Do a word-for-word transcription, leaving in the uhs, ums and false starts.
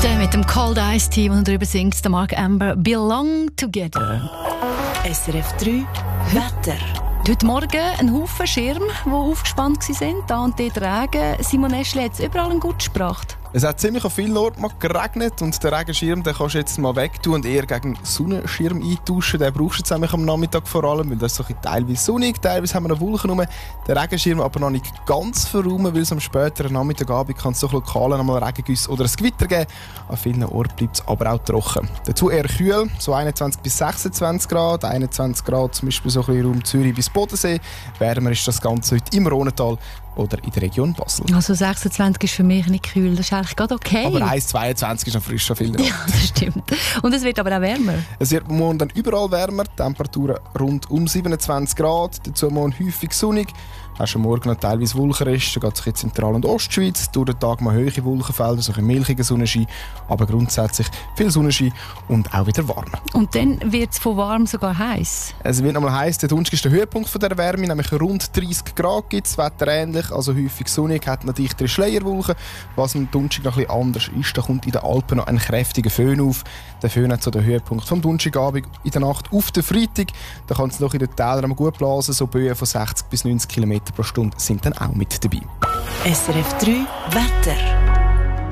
Heute mit dem Cold Ice Team und darüber singt der Mark Amber «Belong Together». S R F drei Wetter. Heute Morgen ein Haufen Schirme, die aufgespannt waren. Da und dort Regen. Simon Eschli hat es überall einen Gutsch gebracht. Es hat ziemlich an vielen Orten mal geregnet und den Regenschirm den kannst du jetzt mal wegtun und eher gegen den Sonnenschirm eintauschen. Den brauchst du jetzt nämlich am Nachmittag vor allem, weil das ist so ein teilweise sonnig, teilweise haben wir noch Wolken rum. Den Regenschirm aber noch nicht ganz verräumen, weil es am späteren Nachmittagabend kann es doch lokal einmal Regengüsse oder ein Gewitter geben. An vielen Orten bleibt es aber auch trocken. Dazu eher kühl, so einundzwanzig bis sechsundzwanzig Grad, einundzwanzig Grad zum Beispiel so ein bisschen Raum Zürich bis Bodensee. Wärmer ist das Ganze heute im Rhonental oder in der Region Basel. Also sechsundzwanzig ist für mich nicht kühl, das ist eigentlich gerade okay. Aber eins Komma zweiundzwanzig ist noch frisch, schon viel. Ja, das stimmt. Und es wird aber auch wärmer. Es wird morgen dann überall wärmer, Temperaturen rund um siebenundzwanzig Grad, dazu morgen häufig sonnig. Auch schon morgen noch teilweise wolkenrisch, da geht es in Zentral- und Ostschweiz. Durch den Tag mal hohe Wolkenfelder, so ein milchiger Sonnenschein, aber grundsätzlich viel Sonnenschein und auch wieder warm. Und dann wird es von warm sogar heiß. Es wird nochmal heiß. Der Donnerstag ist der Höhepunkt von der Wärme, nämlich rund dreißig Grad gibt es, Wetter ähnlich, also häufig sonnig, hat noch dichtere Schleierwolken. Was am Donnerstag noch ein bisschen anders ist, da kommt in den Alpen noch ein kräftiger Föhn auf. Der Föhn hat so den Höhepunkt vom Donnerstagabend in der Nacht auf den Freitag. Da kann es noch in den Tälern gut blasen, so Böen von sechzig bis neunzig Kilometer pro Stunde sind dann auch mit dabei. S R F drei Wetter.